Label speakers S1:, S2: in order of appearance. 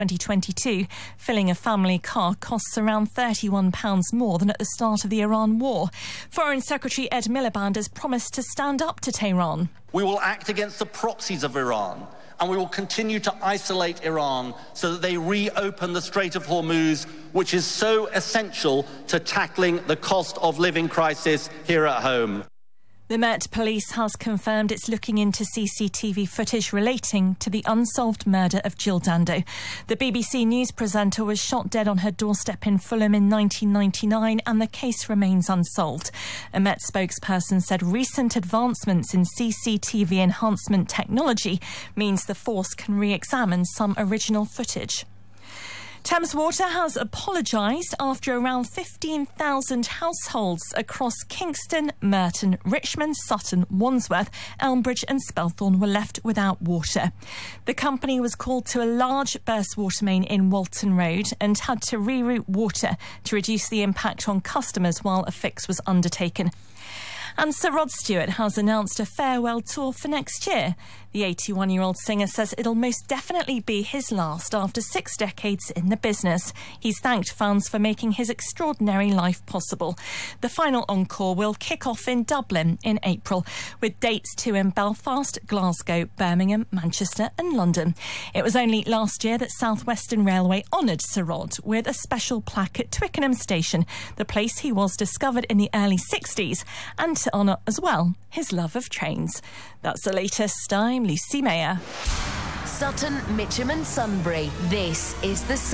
S1: 2022. Filling a family car costs around £31 more than at the start of the Iran war. Foreign Secretary Ed Miliband has promised to stand up to Tehran.
S2: We will act against the proxies of Iran, and we will continue to isolate Iran so that they reopen the Strait of Hormuz, which is so essential to tackling the cost of living crisis here at home.
S1: The Met Police has confirmed it's looking into CCTV footage relating to the unsolved murder of Jill Dando. The BBC News presenter was shot dead on her doorstep in Fulham in 1999 and the case remains unsolved. A Met spokesperson said recent advancements in CCTV enhancement technology means the force can re-examine some original footage. Thames Water has apologised after around 15,000 households across Kingston, Merton, Richmond, Sutton, Wandsworth, Elmbridge and Spelthorne were left without water. The company was called to a large burst water main in Walton Road and had to reroute water to reduce the impact on customers while a fix was undertaken. And Sir Rod Stewart has announced a farewell tour for next year. The 81-year-old singer says it'll most definitely be his last after 6 decades in the business. He's thanked fans for making his extraordinary life possible. The final encore will kick off in Dublin in April, with dates too in Belfast, Glasgow, Birmingham, Manchester and London. It was only last year that South Western Railway honoured Sir Rod with a special plaque at Twickenham Station, the place he was discovered in the early 60s, and to honour as well his love of trains. That's the latest. I'm Lucy Mayer.
S3: Sutton, Mitcham and Sunbury. This is the